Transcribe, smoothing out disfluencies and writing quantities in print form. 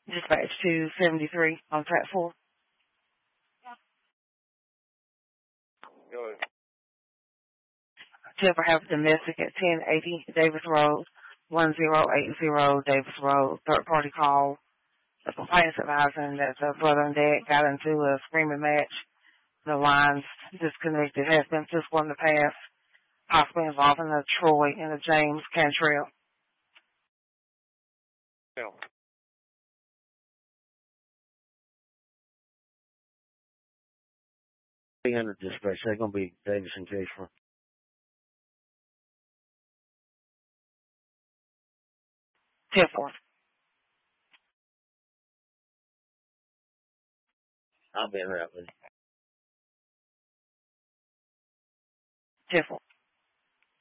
Dispatch to 73 on track 4. Go ahead. Tip for have domestic at 1080 Davis Road, 1080 Davis Road. Third party call. The complainant's advising that the brother and dad got into a screaming match. The lines disconnected has been physical in the past, possibly involving a Troy and a James Cantrell. Yeah. 300 dispatch. They're going to be Davis and Casper. Tip 4. I'll be in route with you. Tip 4.